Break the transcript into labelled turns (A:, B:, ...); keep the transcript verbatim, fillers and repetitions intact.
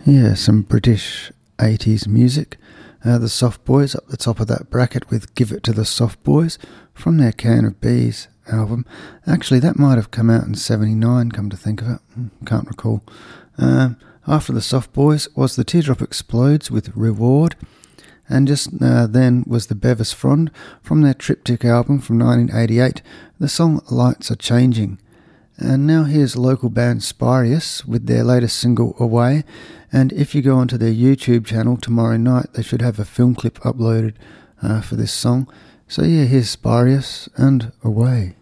A: Yeah, some British eighties music. Uh, the Soft Boys up the top of that bracket with Give It to the Soft Boys from their Can of Bees album. Actually, that might have come out in seventy-nine, come to think of it. Can't recall. Um, after the Soft Boys was the Teardrop Explodes with Reward. And just uh, then was the Bevis Frond from their Triptych album from nineteen eighty-eight, the song Lights Are Changing. And now here's local band Spirius with their latest single Away, and if you go onto their YouTube channel tomorrow night, they should have a film clip uploaded uh, for this song. So yeah, here's Spirius and Away.